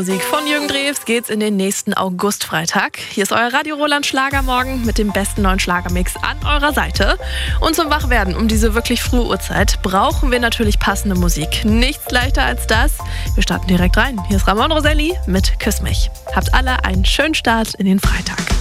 Musik von Jürgen Drews geht's in den nächsten August-Freitag. Hier ist euer Radio Roland Schlagermorgen mit dem besten neuen Schlagermix an eurer Seite. Und zum Wachwerden um diese wirklich frühe Uhrzeit brauchen wir natürlich passende Musik. Nichts leichter als das. Wir starten direkt rein. Hier ist Ramon Roselli mit Küss mich. Habt alle einen schönen Start in den Freitag.